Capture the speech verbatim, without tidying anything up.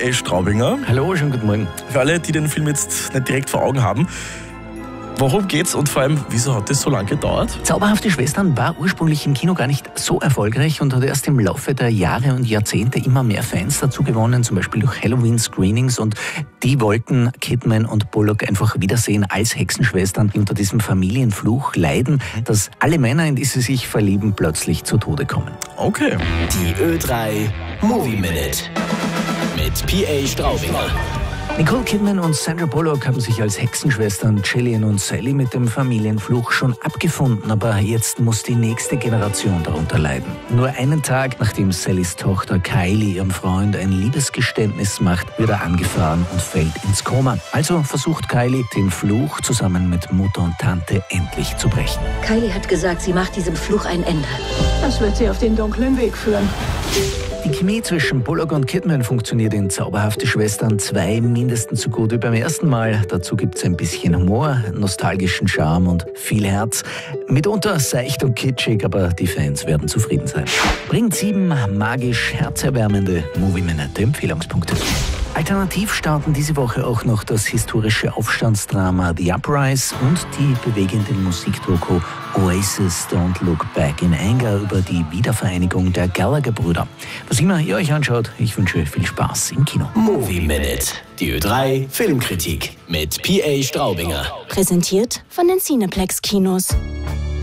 A. Straubinger. Hallo, schönen guten Morgen. Für alle, die den Film jetzt nicht direkt vor Augen haben, worum geht's und vor allem, wieso hat das so lange gedauert? Zauberhafte Schwestern war ursprünglich im Kino gar nicht so erfolgreich und hat erst im Laufe der Jahre und Jahrzehnte immer mehr Fans dazu gewonnen, zum Beispiel durch Halloween-Screenings, und die wollten Kidman und Bullock einfach wiedersehen als Hexenschwestern, die unter diesem Familienfluch leiden, dass alle Männer, in die sie sich verlieben, plötzlich zu Tode kommen. Okay. Die Ö drei Movie Minute mit P A. Straubinger. Nicole Kidman und Sandra Bullock haben sich als Hexenschwestern Gillian und Sally mit dem Familienfluch schon abgefunden, aber jetzt muss die nächste Generation darunter leiden. Nur einen Tag, nachdem Sallys Tochter Kylie ihrem Freund ein Liebesgeständnis macht, wird er angefahren und fällt ins Koma. Also versucht Kylie, den Fluch zusammen mit Mutter und Tante endlich zu brechen. Kylie hat gesagt, sie macht diesem Fluch ein Ende. Das wird sie auf den dunklen Weg führen. Die Chemie zwischen Bullock und Kidman funktioniert in Zauberhafte Schwestern zwei mindestens so gut wie beim ersten Mal. Dazu gibt es ein bisschen Humor, nostalgischen Charme und viel Herz. Mitunter seicht und kitschig, aber die Fans werden zufrieden sein. Bringt sieben magisch herzerwärmende Movie-Minute-Empfehlungspunkte. Alternativ starten diese Woche auch noch das historische Aufstandsdrama The Uprise und die bewegende Musikdoku Oasis Don't Look Back in Anger über die Wiedervereinigung der Gallagher-Brüder. Was immer ihr euch anschaut, ich wünsche viel Spaß im Kino. Movie Minute, die Ö drei Filmkritik mit P A. Straubinger. Präsentiert von den Cineplex Kinos.